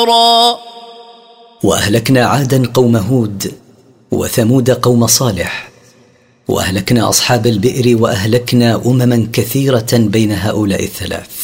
وأهلكنا عادا قوم هود، وثمود قوم صالح، وأهلكنا أصحاب البئر، وأهلكنا أمما كثيرة بين هؤلاء الثلاث.